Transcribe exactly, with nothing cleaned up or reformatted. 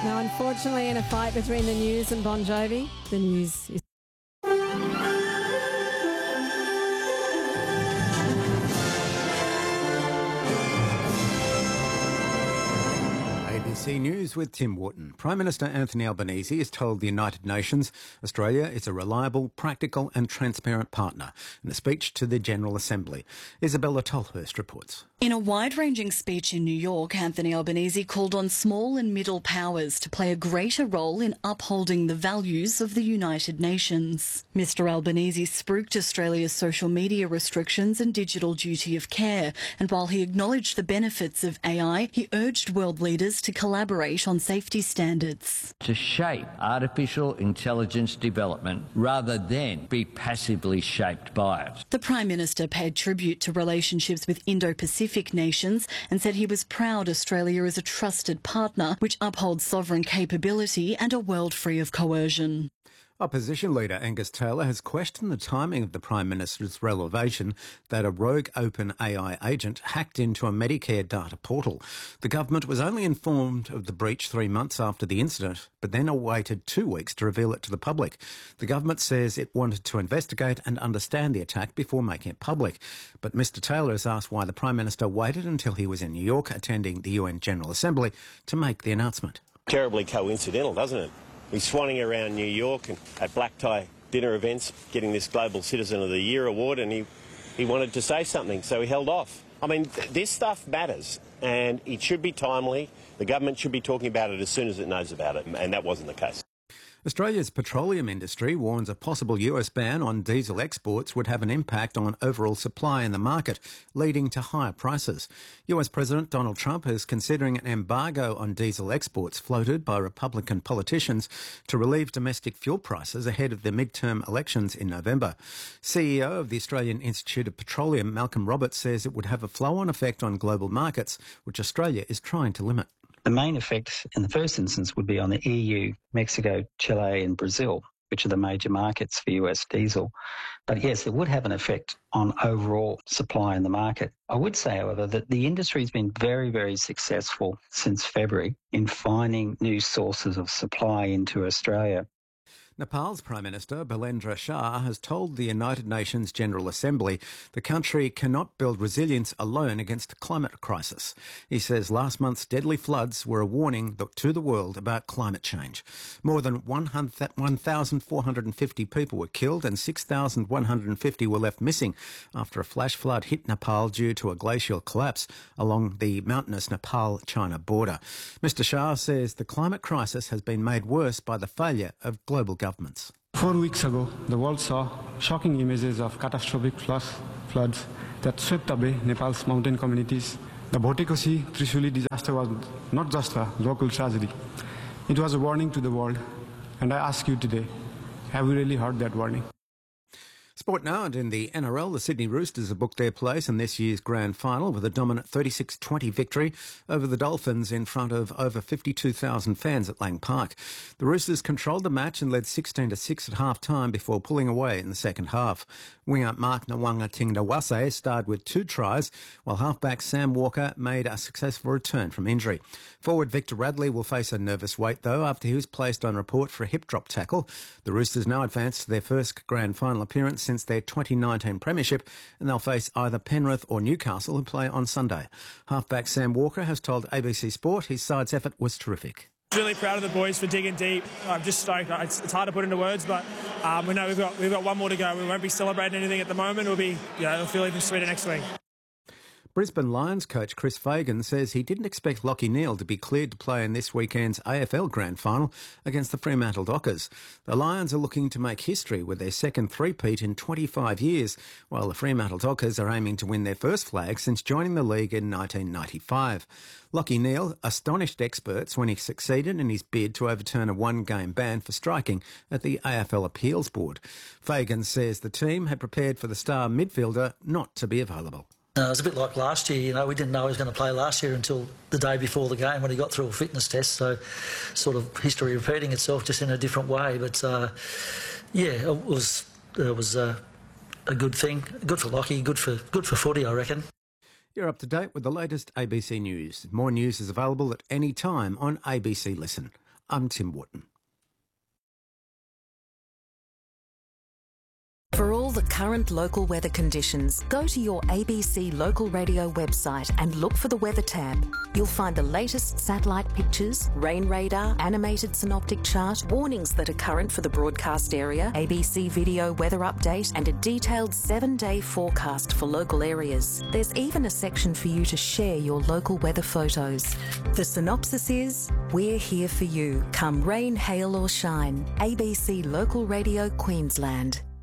Now, unfortunately, in a fight between the News and Bon Jovi, the News is... A B C News with Tim Wharton. Prime Minister Anthony Albanese has told the United Nations Australia is a reliable, practical and transparent partner in a speech to the General Assembly. Isabella Tolhurst reports. In a wide-ranging speech in New York, Anthony Albanese called on small and middle powers to play a greater role in upholding the values of the United Nations. Mr Albanese spruiked Australia's social media restrictions and digital duty of care, and while he acknowledged the benefits of A I, he urged world leaders to collaborate on safety standards. To shape artificial intelligence development rather than be passively shaped by it. The Prime Minister paid tribute to relationships with Indo-Pacific nations and said he was proud Australia is a trusted partner which upholds sovereign capability and a world free of coercion. Opposition leader Angus Taylor has questioned the timing of the Prime Minister's revelation that a rogue open A I agent hacked into a Medicare data portal. The government was only informed of the breach three months after the incident, but then awaited two weeks to reveal it to the public. The government says it wanted to investigate and understand the attack before making it public. But Mr Taylor has asked why the Prime Minister waited until he was in New York attending the U N General Assembly to make the announcement. Terribly coincidental, doesn't it? He's swanning around New York and at black tie dinner events getting this Global Citizen of the Year award, and he, he wanted to say something, so he held off. I mean, th this stuff matters, and it should be timely. The government should be talking about it as soon as it knows about it, and that wasn't the case. Australia's petroleum industry warns a possible U S ban on diesel exports would have an impact on overall supply in the market, leading to higher prices. U S President Donald Trump is considering an embargo on diesel exports floated by Republican politicians to relieve domestic fuel prices ahead of the midterm elections in November. C E O of the Australian Institute of Petroleum, Malcolm Roberts, says it would have a flow-on effect on global markets, which Australia is trying to limit. The main effect in the first instance would be on the E U, Mexico, Chile and Brazil, which are the major markets for U S diesel. But yes, it would have an effect on overall supply in the market. I would say, however, that the industry has been very, very successful since February in finding new sources of supply into Australia. Nepal's Prime Minister, Bilendra Shah, has told the United Nations General Assembly the country cannot build resilience alone against a climate crisis. He says last month's deadly floods were a warning to the world about climate change. More than one thousand four hundred fifty people were killed and six thousand one hundred fifty were left missing after a flash flood hit Nepal due to a glacial collapse along the mountainous Nepal-China border. Mister Shah says the climate crisis has been made worse by the failure of global governments. Governments. Four weeks ago, the world saw shocking images of catastrophic floods, floods that swept away Nepal's mountain communities. The Bhotekoshi Trishuli disaster was not just a local tragedy. It was a warning to the world. And I ask you today, have you really heard that warning? Sport now, and in the N R L, the Sydney Roosters have booked their place in this year's grand final with a dominant thirty-six twenty victory over the Dolphins in front of over fifty-two thousand fans at Lang Park. The Roosters controlled the match and led sixteen to six at half-time before pulling away in the second half. Winger Mark Nawanga Tingdawase starred with two tries, while halfback Sam Walker made a successful return from injury. Forward Victor Radley will face a nervous wait, though, after he was placed on report for a hip drop tackle. The Roosters now advance to their first grand final appearance since their twenty nineteen premiership, and they'll face either Penrith or Newcastle, who play on Sunday. Halfback Sam Walker has told A B C Sport his side's effort was terrific. Really proud of the boys for digging deep. I'm just stoked. It's, it's hard to put into words, but um, we know we've got we've got one more to go. We won't be celebrating anything at the moment. It'll be, you know, it'll feel even sweeter next week. Brisbane Lions coach Chris Fagan says he didn't expect Lachie Neale to be cleared to play in this weekend's A F L Grand Final against the Fremantle Dockers. The Lions are looking to make history with their second three-peat in twenty-five years, while the Fremantle Dockers are aiming to win their first flag since joining the league in nineteen ninety-five. Lachie Neale astonished experts when he succeeded in his bid to overturn a one-game ban for striking at the A F L Appeals Board. Fagan says the team had prepared for the star midfielder not to be available. Uh, it was a bit like last year, you know, we didn't know he was going to play last year until the day before the game when he got through a fitness test, so sort of history repeating itself just in a different way. But, uh, yeah, it was it was uh, a good thing, good for Lachie, good for, good for footy, I reckon. You're up to date with the latest A B C News. More news is available at any time on A B C Listen. I'm Tim Wharton. For all the current local weather conditions, go to your A B C Local Radio website and look for the Weather tab. You'll find the latest satellite pictures, rain radar, animated synoptic chart, warnings that are current for the broadcast area, A B C video weather update, and a detailed seven-day forecast for local areas. There's even a section for you to share your local weather photos. The synopsis is, we're here for you, come rain, hail or shine. A B C Local Radio, Queensland.